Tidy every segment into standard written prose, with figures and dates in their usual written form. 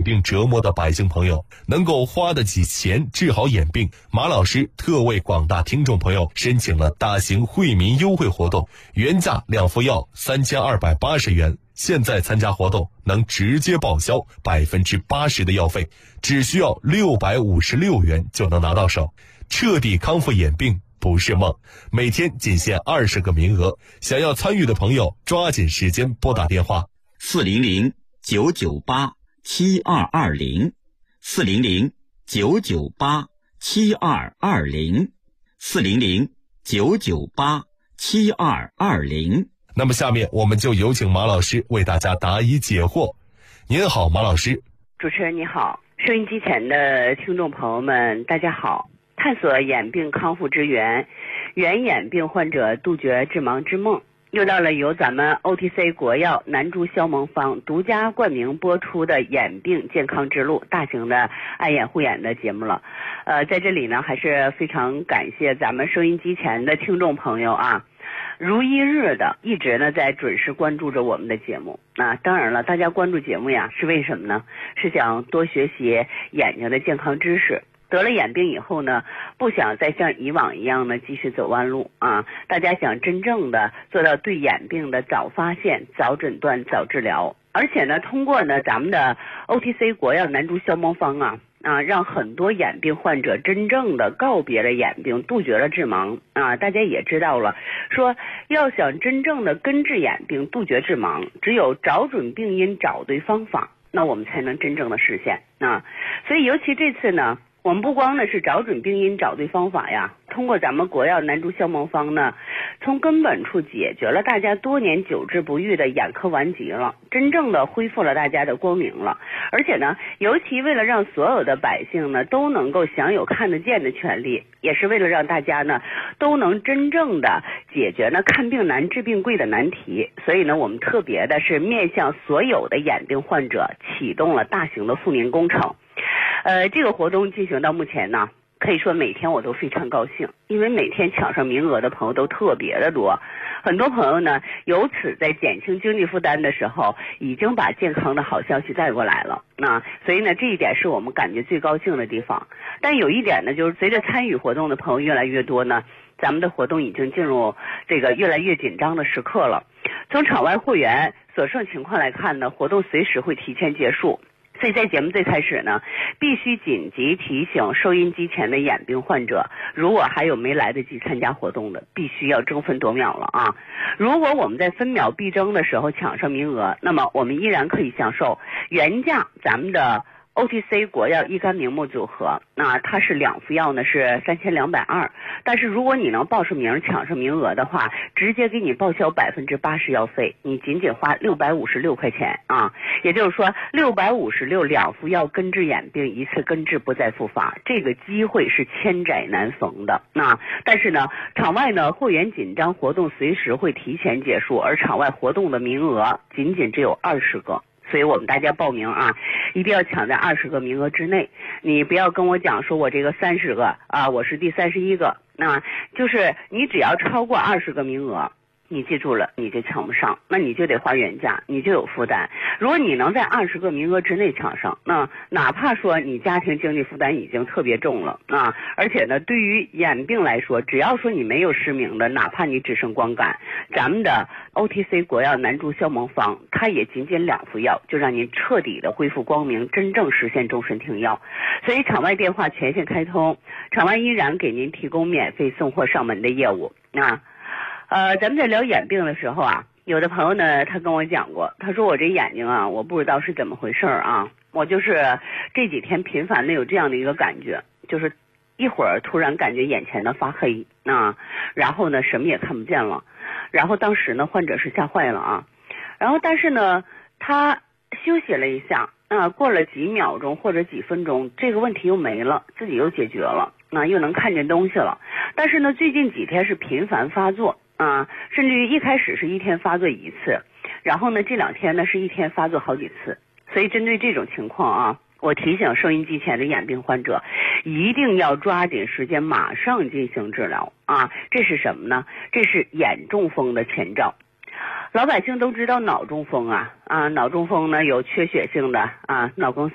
病折磨的百姓朋友能够花得起钱治好眼病，马老师特为广大听众朋友申请了大型惠民优惠活动，原价2副药3280元，现在参加活动能直接报销80%的药费，只需要656元就能拿到手，彻底康复眼病不是梦。每天仅限20个名额，想要参与的朋友抓紧时间拨打电话 400-998-7220 400-998-7220 400-998-7220。 那么下面我们就有请马老师为大家答疑解惑。您好，马老师。 主持人你好，收音机前的听众朋友们大家好。探索眼病康复之源，圆眼病患者杜绝致盲之梦，又到了由咱们 OTC 国药南珠消盟方独家冠名播出的眼病健康之路大型的爱眼护眼的节目了。在这里呢，还是非常感谢咱们收音机前的听众朋友啊，如一日的一直呢在准时关注着我们的节目。当然了，大家关注节目呀，是为什么呢？是想多学习眼睛的健康知识。得了眼病以后呢，不想再像以往一样呢继续走弯路啊！大家想真正的做到对眼病的早发现、早诊断、早治疗，而且呢，通过呢咱们的 OTC 国药南珠消盟方让很多眼病患者真正的告别了眼病，杜绝了致盲啊！大家也知道了，说要想真正的根治眼病、杜绝致盲，只有找准病因、找对方法，那我们才能真正的实现啊！所以尤其这次呢，我们不光呢是找准病因找对方法呀，通过咱们国药南珠消盟方呢，从根本处解决了大家多年久治不愈的眼科顽疾了，真正的恢复了大家的光明了。而且呢，尤其为了让所有的百姓呢都能够享有看得见的权利，也是为了让大家呢都能真正的解决呢看病难治病贵的难题，所以呢我们特别的是面向所有的眼病患者启动了大型的富民工程。这个活动进行到目前呢，可以说每天我都非常高兴，因为每天抢上名额的朋友都特别的多。很多朋友呢，由此在减轻经济负担的时候，已经把健康的好消息带过来了。所以呢，这一点是我们感觉最高兴的地方。但有一点呢，就是随着参与活动的朋友越来越多呢，咱们的活动已经进入这个越来越紧张的时刻了。从场外会员所剩情况来看呢，活动随时会提前结束。所以在节目最开始呢，必须紧急提醒收音机前的眼病患者，如果还有没来得及参加活动的，必须要争分夺秒了啊！如果我们在分秒必争的时候抢上名额，那么我们依然可以享受原价咱们的OTC 国药益肝明目组合，它是2副药呢是3220，但是如果你能报上名抢上名额的话，直接给你报销80%药费，你仅仅花656块钱啊！也就是说656，2副药根治眼病，一次根治不再复发，这个机会是千载难逢的。但是呢，场外呢会员紧张，活动随时会提前结束，而场外活动的名额仅仅只有20个。所以我们大家报名一定要抢在20个名额之内。你不要跟我讲说我这个30个我是第31个，就是你只要超过20个名额，你记住了，你就抢不上，那你就得花原价，你就有负担。如果你能在20个名额之内抢上，那哪怕说你家庭经济负担已经特别重了而且呢，对于眼病来说，只要说你没有失明的，哪怕你只剩光感，咱们的 OTC 国药南珠消盟方，它也仅仅2副药，就让您彻底的恢复光明，真正实现终身停药。所以场外电话全线开通，场外依然给您提供免费送货上门的业务咱们在聊眼病的时候有的朋友呢，他跟我讲过，他说我这眼睛我不知道是怎么回事我就是这几天频繁的有这样的一个感觉，就是一会儿突然感觉眼前的发黑然后呢什么也看不见了，然后当时呢患者是吓坏了然后但是呢他休息了一下过了几秒钟或者几分钟，这个问题又没了，自己又解决了又能看见东西了。但是呢最近几天是频繁发作甚至于一开始是一天发作1次，然后呢这2天呢是一天发作好几次。所以针对这种情况我提醒收音机前的眼病患者，一定要抓紧时间马上进行治疗这是什么呢？这是眼中风的前兆。老百姓都知道脑中风脑中风呢有缺血性的脑梗死，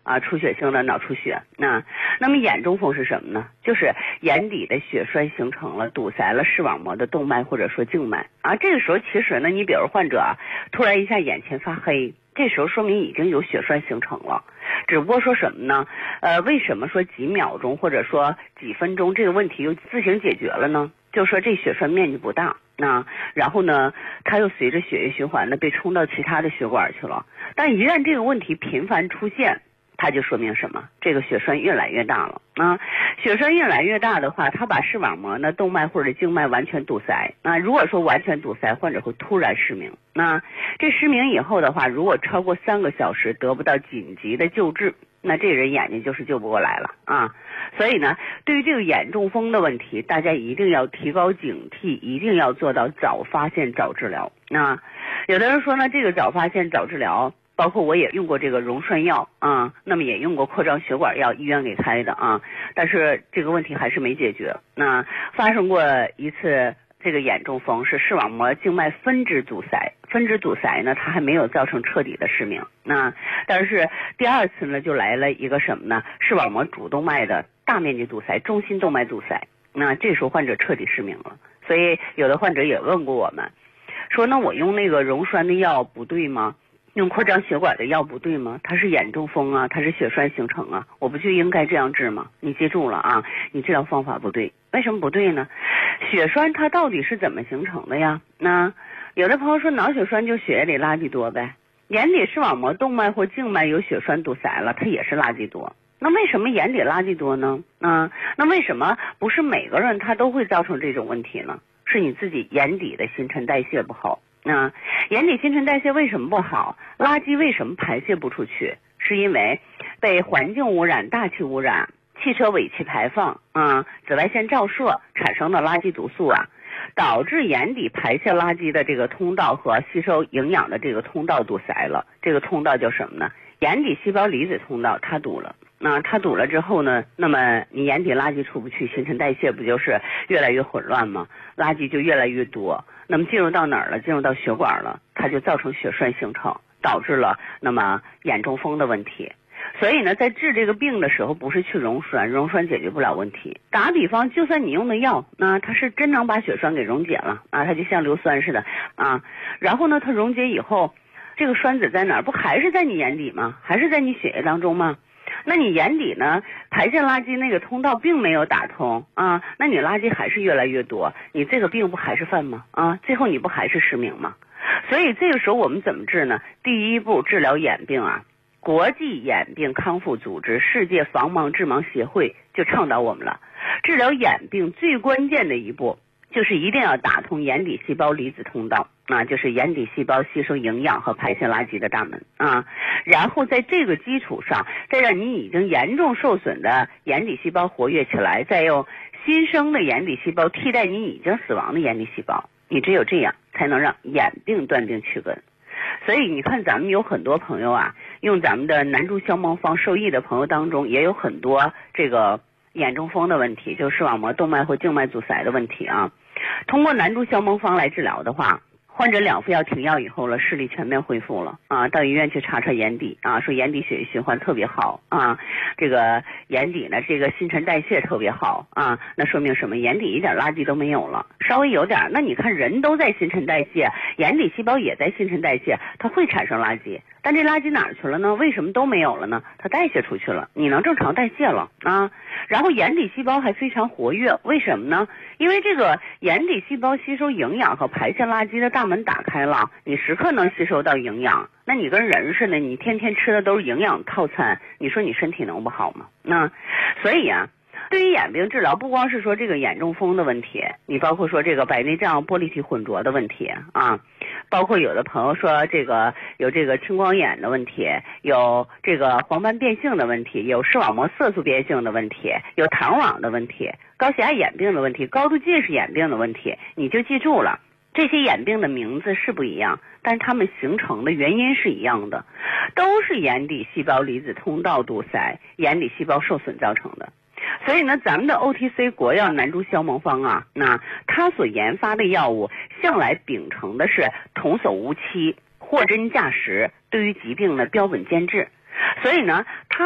出血性的脑出血。那么眼中风是什么呢？就是眼底的血栓形成了，堵塞了视网膜的动脉或者说静脉这个时候其实呢，你比如患者突然一下眼前发黑，这时候说明已经有血栓形成了，只不过说什么呢？为什么说几秒钟或者说几分钟这个问题又自行解决了呢？就是说这血栓面积不大，然后呢，它又随着血液循环呢被冲到其他的血管去了。但一旦这个问题频繁出现，它就说明什么？这个血栓越来越大了血栓越来越大的话，它把视网膜呢、动脉或者静脉完全堵塞。如果说完全堵塞，患者会突然失明。这失明以后的话，如果超过3个小时得不到紧急的救治，那这人眼睛就是救不过来了所以呢，对于这个眼中风的问题，大家一定要提高警惕，一定要做到早发现早治疗。有的人说呢，这个早发现早治疗，包括我也用过这个溶栓药那么也用过扩张血管药，医院给开的但是这个问题还是没解决。发生过一次这个眼中风是视网膜静脉分支阻塞呢，它还没有造成彻底的失明。但是第二次呢，就来了一个什么呢？视网膜主动脉的大面积堵塞，中心动脉阻塞。这时候患者彻底失明了。所以有的患者也问过我们，说那我用那个溶栓的药不对吗？用扩张血管的药不对吗？它是眼中风它是血栓形成我不就应该这样治吗？你记住了你治疗方法不对。为什么不对呢？血栓它到底是怎么形成的呀？有的朋友说脑血栓就血液里垃圾多呗，眼底视网膜动脉或静脉有血栓堵塞了，它也是垃圾多。那为什么眼底垃圾多呢？那为什么不是每个人他都会造成这种问题呢？是你自己眼底的新陈代谢不好。眼底新陈代谢为什么不好？垃圾为什么排泄不出去？是因为被环境污染、大气污染、汽车尾气排放紫外线照射产生的垃圾毒素导致眼底排泄垃圾的这个通道和吸收营养的这个通道堵塞了。这个通道叫什么呢？眼底细胞离子通道，它堵了。它堵了之后呢，那么你眼底垃圾出不去，新陈代谢不就是越来越混乱吗？垃圾就越来越多，那么进入到哪儿了？进入到血管了，它就造成血栓形成，导致了那么眼中风的问题。所以呢，在治这个病的时候，不是去溶栓，溶栓解决不了问题。打个比方，就算你用的药，它是真能把血栓给溶解了它就像硫酸似的然后呢，它溶解以后，这个栓子在哪儿？不还是在你眼底吗？还是在你血液当中吗？那你眼底呢，排泄垃圾那个通道并没有打通那你垃圾还是越来越多，你这个病不还是犯吗最后你不还是失明吗？所以这个时候我们怎么治呢？第一步治疗眼病国际眼病康复组织、世界防盲治盲协会就倡导我们了，治疗眼病最关键的一步就是一定要打通眼底细胞离子通道就是眼底细胞吸收营养和排泄垃圾的大门然后在这个基础上，再让你已经严重受损的眼底细胞活跃起来，再用新生的眼底细胞替代你已经死亡的眼底细胞，你只有这样才能让眼病断定去根。所以你看，咱们有很多朋友用咱们的南珠消盲方受益的朋友当中，也有很多这个眼中风的问题，就是视网膜动脉或静脉阻塞的问题通过南珠消盲方来治疗的话，患者2副药停药以后了，视力全面恢复了到医院去查眼底说眼底血液循环特别好这个眼底呢这个新陈代谢特别好那说明什么？眼底一点垃圾都没有了，稍微有点，那你看人都在新陈代谢，眼底细胞也在新陈代谢，它会产生垃圾，但这垃圾哪儿去了呢？为什么都没有了呢？它代谢出去了，你能正常代谢了然后眼底细胞还非常活跃，为什么呢？因为这个眼底细胞吸收营养和排泄垃圾的大门打开了，你时刻能吸收到营养，那你跟人似的，你天天吃的都是营养套餐，你说你身体能不好吗？所以对于眼病治疗，不光是说这个眼中风的问题，你包括说这个白内障、玻璃体混浊的问题包括有的朋友说这个有这个青光眼的问题，有这个黄斑变性的问题，有视网膜色素变性的问题，有糖网的问题，高血压眼病的问题，高度近视眼病的问题，你就记住了，这些眼病的名字是不一样，但是它们形成的原因是一样的，都是眼底细胞离子通道堵塞、眼底细胞受损造成的。所以呢，咱们的 OTC 国药南珠消盲方那它所研发的药物向来秉承的是童叟无欺、货真价实，对于疾病的标本兼治。所以呢，它